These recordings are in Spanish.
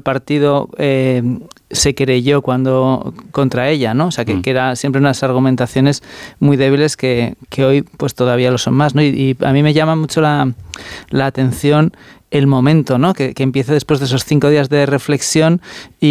partido se querelló contra ella, ¿no? O sea, que era siempre unas argumentaciones muy débiles que hoy pues todavía lo son más, ¿no? Y a mí me llama mucho la atención el momento, ¿no? Que empieza después de esos 5 días de reflexión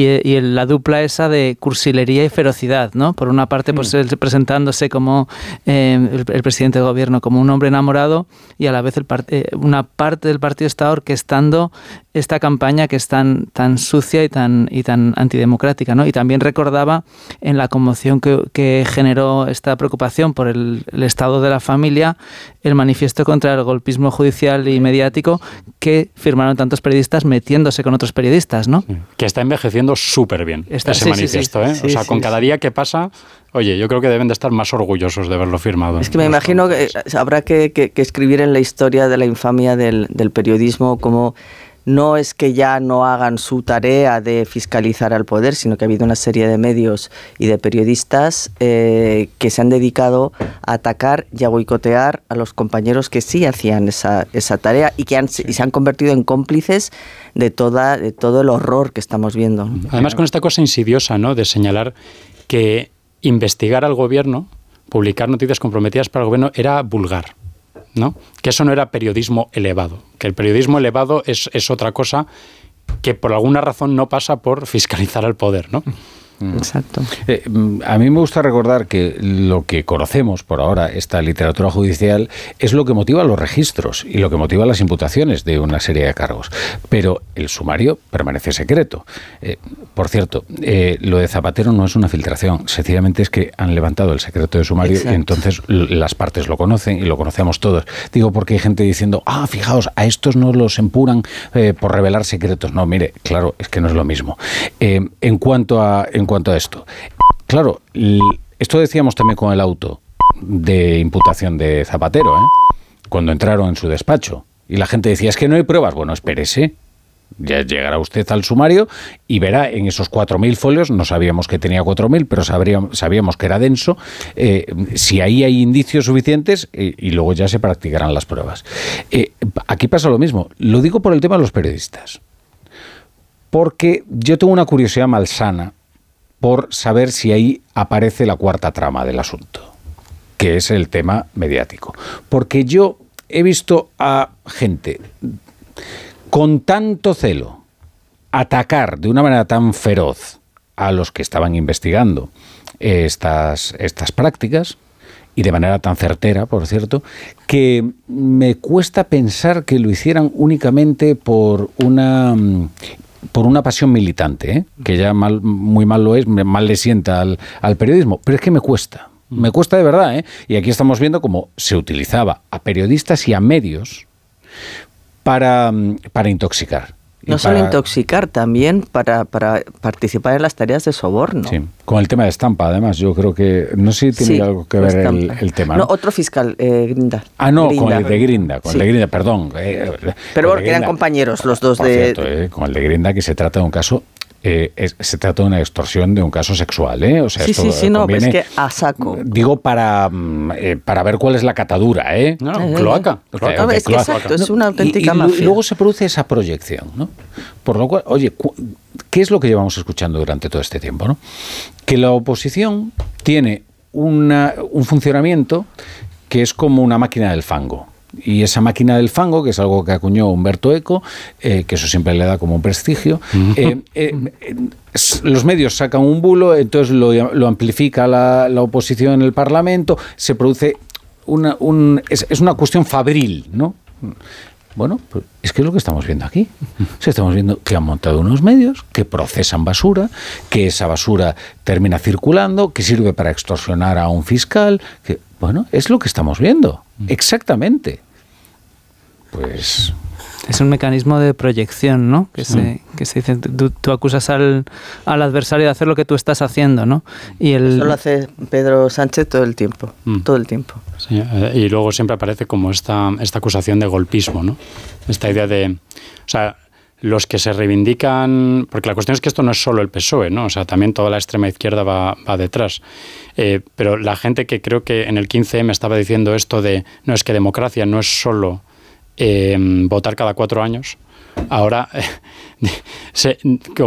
y la dupla esa de cursilería y ferocidad, ¿no? Por una parte, pues él presentándose como el presidente del gobierno como un hombre enamorado, y a la vez una parte del partido está orquestando esta campaña que es tan sucia y tan antidemocrática, ¿no? Y también recordaba en la conmoción que generó esta preocupación por el estado de la familia, el manifiesto contra el golpismo judicial y mediático que firmaron tantos periodistas metiéndose con otros periodistas, ¿no? Que está envejeciendo súper bien ese manifiesto, ¿eh? O sea, con cada día que pasa, oye, yo creo que deben de estar más orgullosos de haberlo firmado. Es que me imagino que habrá que escribir en la historia de la infamia del periodismo como no es que ya no hagan su tarea de fiscalizar al poder, sino que ha habido una serie de medios y de periodistas que se han dedicado a atacar y a boicotear a los compañeros que sí hacían esa tarea y se han convertido en cómplices de todo el horror que estamos viendo. Además, con esta cosa insidiosa, ¿no?, de señalar que investigar al gobierno, publicar noticias comprometidas para el gobierno era vulgar, ¿no? Que eso no era periodismo elevado, que el periodismo elevado es otra cosa que por alguna razón no pasa por fiscalizar al poder, ¿no? Exacto. A mí me gusta recordar que lo que conocemos por ahora, esta literatura judicial, es lo que motiva los registros y lo que motiva las imputaciones de una serie de cargos. Pero el sumario permanece secreto. Por cierto, lo de Zapatero no es una filtración, sencillamente es que han levantado el secreto de sumario. Exacto. Y entonces las partes lo conocen y lo conocemos todos. Digo, porque hay gente diciendo, fijaos, a estos no los empuran por revelar secretos. No, mire, claro, es que no es lo mismo. En cuanto a esto, claro, esto decíamos también con el auto de imputación de Zapatero, cuando entraron en su despacho y la gente decía, es que no hay pruebas. Bueno, espérese, ya llegará usted al sumario y verá en esos 4.000 folios, no sabíamos que tenía 4.000, pero sabíamos que era denso, si ahí hay indicios suficientes y luego ya se practicarán las pruebas. Aquí pasa lo mismo, lo digo por el tema de los periodistas, porque yo tengo una curiosidad malsana por saber si ahí aparece la cuarta trama del asunto, que es el tema mediático. Porque yo he visto a gente con tanto celo atacar de una manera tan feroz a los que estaban investigando estas prácticas, y de manera tan certera, por cierto, que me cuesta pensar que lo hicieran únicamente por una pasión militante, que ya muy mal lo es, mal le sienta al periodismo, pero es que me cuesta de verdad, y aquí estamos viendo cómo se utilizaba a periodistas y a medios para intoxicar. No solo intoxicar, también para participar en las tareas de soborno. Sí, con el tema de Estampa, además, yo creo que, no sé si tiene algo que ver el tema. No, otro fiscal, Grinda. No, Grinda. Con el de Grinda, sí. Perdón. Pero porque eran compañeros los dos por cierto, con el de Grinda, que se trata de un caso... se trata de una extorsión de un caso sexual, O sea, sí, no, es que a saco. Digo, para ver cuál es la catadura, Cloaca. Es que exacto, es una auténtica mafia. Y luego se produce esa proyección, ¿no? Por lo cual, oye, ¿qué es lo que llevamos escuchando durante todo este tiempo, no? Que la oposición tiene un funcionamiento que es como una máquina del fango. Y esa máquina del fango, que es algo que acuñó Humberto Eco, que eso siempre le da como un prestigio, los medios sacan un bulo, entonces lo amplifica la oposición en el Parlamento, se produce es una cuestión fabril, ¿no? Bueno, pues es que es lo que estamos viendo aquí. O sea, estamos viendo que han montado unos medios que procesan basura, que esa basura termina circulando, que sirve para extorsionar a un fiscal, que, bueno, es lo que estamos viendo. Exactamente. Pues... Es un mecanismo de proyección, ¿no? Que se dice, tú acusas al adversario de hacer lo que tú estás haciendo, ¿no? Eso lo hace Pedro Sánchez todo el tiempo, todo el tiempo. Sí, y luego siempre aparece como esta acusación de golpismo, ¿no? Esta idea de... O sea, los que se reivindican... Porque la cuestión es que esto no es solo el PSOE, ¿no? O sea, también toda la extrema izquierda va detrás. Pero la gente que creo que en el 15M estaba diciendo esto de... No, es que democracia no es solo... votar cada 4 años, ahora